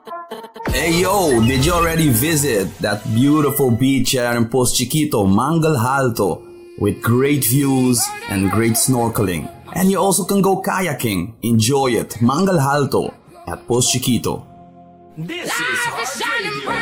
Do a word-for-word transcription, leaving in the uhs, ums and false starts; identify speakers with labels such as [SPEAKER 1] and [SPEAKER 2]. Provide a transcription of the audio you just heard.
[SPEAKER 1] Hey yo, did you already visit that beautiful beach here in Post Chiquito, Mangal Alto, with great views and great snorkeling? And you also can go kayaking. Enjoy it. Mangal Alto at Post Chiquito.
[SPEAKER 2] This is Heart Radio.